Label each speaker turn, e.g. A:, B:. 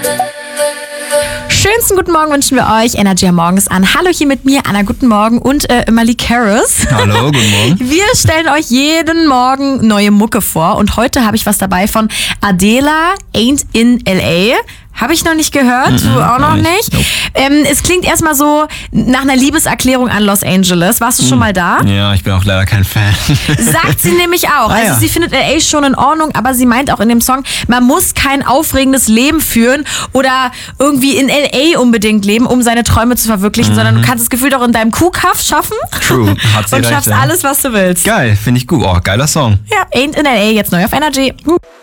A: Schönsten guten Morgen wünschen wir euch. Energy am Morgens an. Hallo hier mit mir, Anna, guten Morgen und Mali Karis.
B: Hallo, guten Morgen.
A: Wir stellen euch jeden Morgen neue Mucke vor und heute habe ich was dabei von Adela, Ain't in L.A., habe ich noch nicht gehört, du auch noch nicht.
B: Nope.
A: Es klingt erstmal so nach einer Liebeserklärung an Los Angeles. Warst du schon mal da?
B: Ja, ich bin auch leider kein Fan.
A: Sagt sie nämlich auch.
B: Ah,
A: also
B: ja.
A: sie findet L.A. schon in Ordnung, aber sie meint auch in dem Song, man muss kein aufregendes Leben führen oder irgendwie in L.A. unbedingt leben, um seine Träume zu verwirklichen, sondern du kannst das Gefühl doch in deinem Kuhkaff schaffen.
B: True, hat sie
A: Und
B: recht.
A: schaffst
B: Ja.
A: alles, was du willst.
B: Geil, finde ich gut. Oh, geiler Song.
A: Ja, Ain't in L.A. jetzt neu auf Energy.